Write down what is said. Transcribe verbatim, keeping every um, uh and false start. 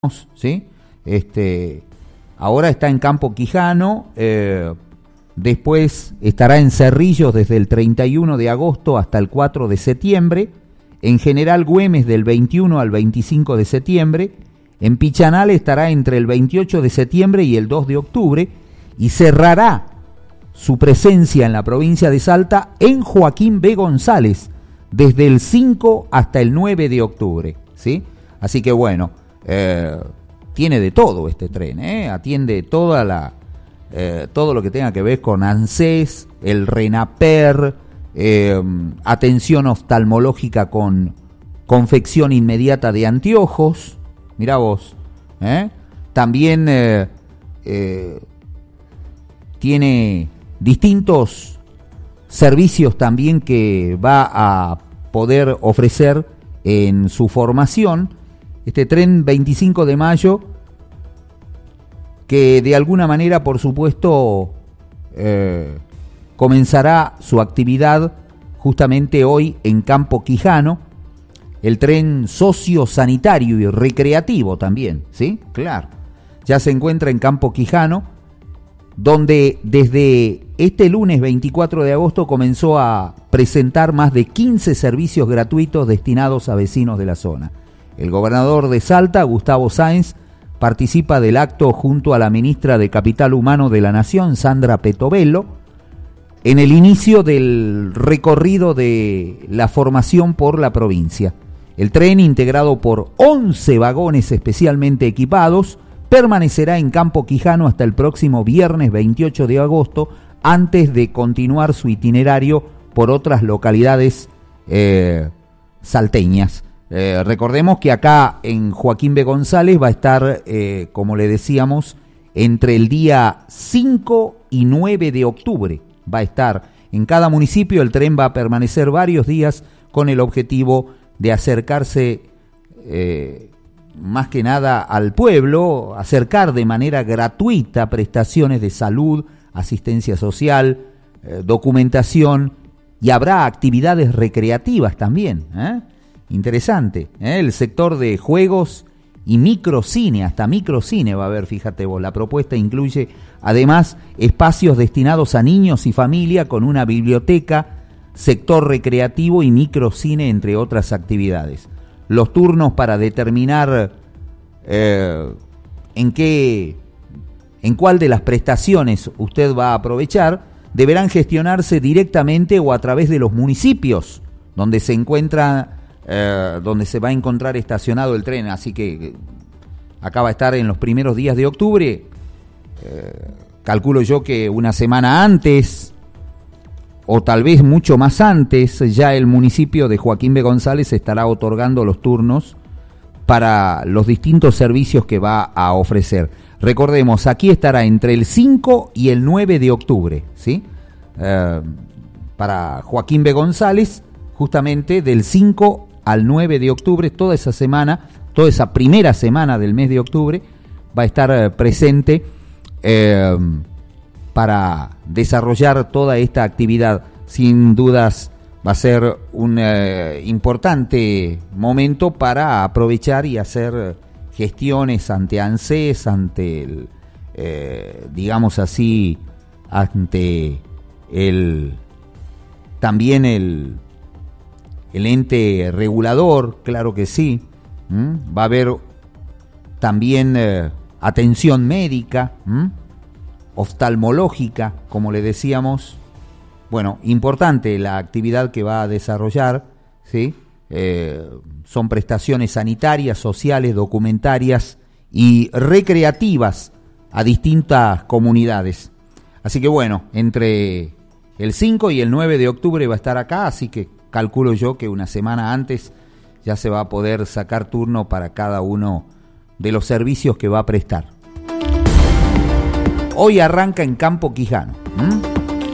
¿sí? Este, ahora está en Campo Quijano, eh, después estará en Cerrillos desde el treinta y uno de agosto hasta el cuatro de septiembre, en General Güemes del veintiuno al veinticinco de septiembre, en Pichanal estará entre el veintiocho de septiembre y el dos de octubre, y cerrará su presencia en la provincia de Salta en Joaquín B. González, desde el cinco hasta el nueve de octubre, ¿sí? Así que bueno, eh, tiene de todo este tren, ¿eh? Atiende toda la, eh, todo lo que tenga que ver con ANSES, el RENAPER, eh, atención oftalmológica con confección inmediata de anteojos, mirá vos, ¿eh? También eh, eh, tiene distintos servicios también que va a poder ofrecer en su formación. Este tren veinticinco de mayo, que de alguna manera, por supuesto, eh, comenzará su actividad justamente hoy en Campo Quijano, el tren sociosanitario y recreativo también, ¿sí? Claro, ya se encuentra en Campo Quijano, donde desde este lunes veinticuatro de agosto comenzó a presentar más de quince servicios gratuitos destinados a vecinos de la zona. El gobernador de Salta, Gustavo Sáenz, participa del acto junto a la ministra de Capital Humano de la Nación, Sandra Petovelo, en el inicio del recorrido de la formación por la provincia. El tren, integrado por once vagones especialmente equipados, permanecerá en Campo Quijano hasta el próximo viernes veintiocho de agosto, antes de continuar su itinerario por otras localidades eh, salteñas. Eh, recordemos que acá en Joaquín B. González va a estar, eh, como le decíamos, entre el día cinco y nueve de octubre. Va a estar en cada municipio, el tren va a permanecer varios días con el objetivo de acercarse eh, más que nada al pueblo, acercar de manera gratuita prestaciones de salud, asistencia social, eh, documentación, y habrá actividades recreativas también, ¿eh? Interesante, ¿eh? El sector de juegos y microcine, hasta microcine va a haber, fíjate vos. La propuesta incluye además espacios destinados a niños y familia con una biblioteca, sector recreativo y microcine, entre otras actividades. Los turnos para determinar eh, en qué, en cuál de las prestaciones usted va a aprovechar deberán gestionarse directamente o a través de los municipios donde se encuentra, eh, donde se va a encontrar estacionado el tren. Así que acá va a estar en los primeros días de octubre. Eh, calculo yo que una semana antes, o tal vez mucho más antes, ya el municipio de Joaquín B. González estará otorgando los turnos para los distintos servicios que va a ofrecer. Recordemos, aquí estará entre el cinco y el nueve de octubre, ¿sí? Eh, para Joaquín B. González, justamente del cinco al nueve de octubre, toda esa semana, toda esa primera semana del mes de octubre, va a estar eh, presente eh, para desarrollar toda esta actividad. Sin dudas va a ser un eh, importante momento para aprovechar y hacer gestiones ante ANSES, ante el, eh, digamos así, ante el, también el, el ente regulador, claro que sí. ¿Mm? Va a haber también eh, atención médica, ¿Mm? oftalmológica, como le decíamos. Bueno, importante la actividad que va a desarrollar, ¿sí? Eh, son prestaciones sanitarias, sociales, documentarias y recreativas a distintas comunidades. Así que bueno, entre el cinco y el nueve de octubre va a estar acá, así que calculo yo que una semana antes ya se va a poder sacar turno para cada uno de los servicios que va a prestar. Hoy arranca en Campo Quijano. ¿Mm?